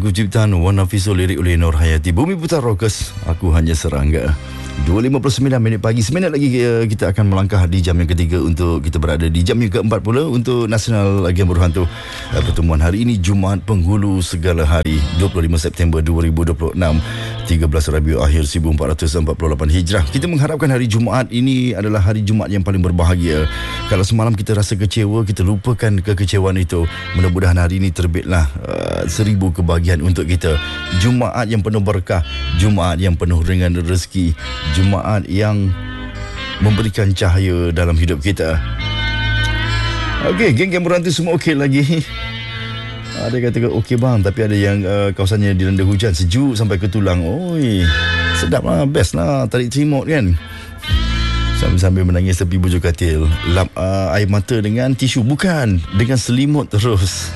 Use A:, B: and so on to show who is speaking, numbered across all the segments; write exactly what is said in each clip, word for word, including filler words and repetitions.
A: Lagu ciptaan Wan Nafisul, lirik oleh Nur Hayati. Bumi Putar Rockers, Aku Hanya Serangga. dua lima puluh sembilan minit pagi. Seminit lagi kita akan melangkah di jam yang ketiga untuk kita berada di jam yang keempat pula untuk Nasional Agen Berhantu. Pertemuan hari ini Jumaat Penghulu Segala Hari, dua puluh lima September dua ribu dua puluh enam, tiga belas Rabiul Akhir seribu empat ratus empat puluh lapan Hijrah. Kita mengharapkan hari Jumaat ini adalah hari Jumaat yang paling berbahagia. Kalau semalam kita rasa kecewa, kita lupakan kekecewaan itu. Mudah-mudahan hari ini terbitlah uh, seribu kebahagiaan untuk kita. Jumaat yang penuh berkah, Jumaat yang penuh dengan rezeki, Jumaat yang memberikan cahaya dalam hidup kita. Okey, geng-geng berhantu semua okey lagi. Ada kata okey bang, tapi ada yang uh, kawasannya dilanda hujan sejuk sampai ke tulang. Oi, sedap lah, best lah, tarik remote kan. Sambil-sambil menangis tepi bujur katil, lap uh, air mata dengan tisu, bukan, dengan selimut terus.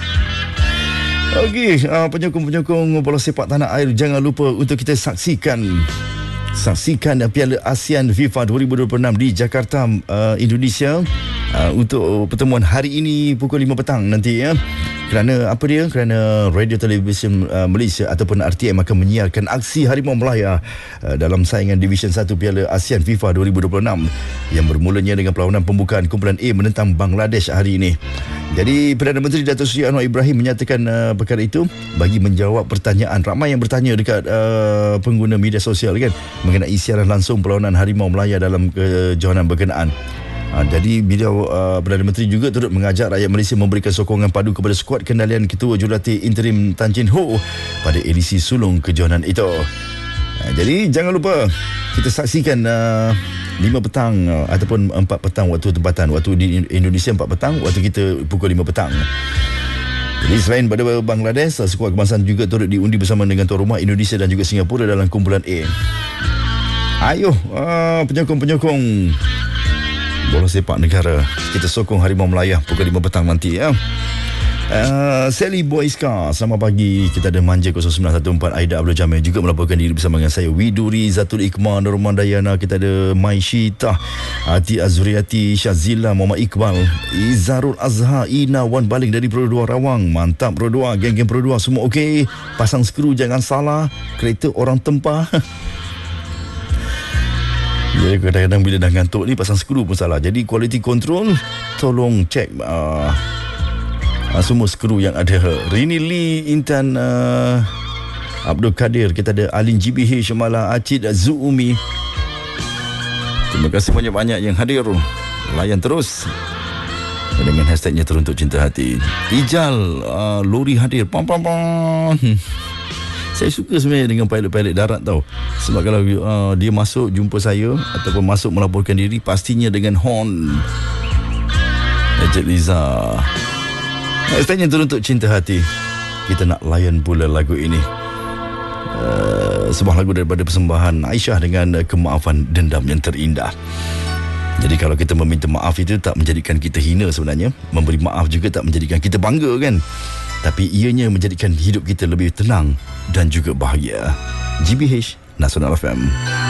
A: Okey, uh, penyokong-penyokong bola sepak tanah air, jangan lupa untuk kita saksikan Saksikan Piala ASEAN FIFA dua ribu dua puluh enam di Jakarta, uh, Indonesia, uh, untuk pertemuan hari ini pukul lima petang nanti ya. Kerana apa dia? Kerana Radio Television uh, Malaysia ataupun R T M akan menyiarkan aksi Harimau Melaya uh, dalam saingan Division satu Piala ASEAN FIFA dua ribu dua puluh enam yang bermulanya dengan perlawanan pembukaan kumpulan A menentang Bangladesh hari ini. Jadi Perdana Menteri Datuk Seri Anwar Ibrahim menyatakan uh, perkara itu bagi menjawab pertanyaan ramai yang bertanya dekat uh, pengguna media sosial kan mengenai siaran langsung perlawanan Harimau Melaya dalam kejohanan berkenaan. Ha, jadi beliau uh, Perdana Menteri juga turut mengajak rakyat Malaysia memberikan sokongan padu kepada skuad kendalian Ketua Jurulatih Interim Tan Chin Ho pada edisi sulung kejohanan itu. Ha, jadi jangan lupa kita saksikan uh, lima petang uh, ataupun empat petang waktu tempatan. Waktu di Indonesia empat petang, waktu kita pukul lima petang. Jadi selain pada Bangladesh, skuad kebangsaan juga turut diundi bersama dengan tuan rumah Indonesia dan juga Singapura dalam kumpulan A. Ayo uh, penyokong-penyokong bola sepak negara, kita sokong Harimau Melaya pukul lima petang nanti ya. Uh, Sally Boyska, selamat pagi. Kita ada Manja kosong sembilan satu empat, Aida Abdul Jamil juga melaporkan diri bersama dengan saya, Widuri Zatul Iqmal, Norman Dayana. Kita ada Mai Syita, Ati Azriati, Syazila, Muhammad Iqbal, Izarul Azhar, Ina Wan Baling dari Pro dua Rawang. Mantap Pro dua, geng-geng Pro dua semua okey. Pasang skru jangan salah, kereta orang tempah. Jadi kadang-kadang bila dah ngantuk ni pasang skru pun salah. Jadi quality control tolong cek uh, uh, semua skru yang ada. Rini Lee, Intan uh, Abdul Kadir. Kita ada Alin G B H, Malah Acid Zuumi. Terima kasih banyak-banyak yang hadir. Layan terus dengan hashtagnya Teruntuk Cinta Hati. Ijal uh, Lori hadir. Pam pam pam. Saya suka sebenarnya dengan pilot-pilot darat tau. Sebab kalau uh, dia masuk jumpa saya ataupun masuk melaporkan diri, pastinya dengan horn. Ejek Liza. Hashtagnya Teruntuk Cinta Hati. Kita nak layan pula lagu ini. Uh, sebuah lagu daripada persembahan Aisyah dengan uh, Kemaafan Dendam Yang Terindah. Jadi kalau kita meminta maaf itu tak menjadikan kita hina sebenarnya. Memberi maaf juga tak menjadikan kita bangga kan. Tapi ianya menjadikan hidup kita lebih tenang dan juga bahagia. G B H Nasional F M.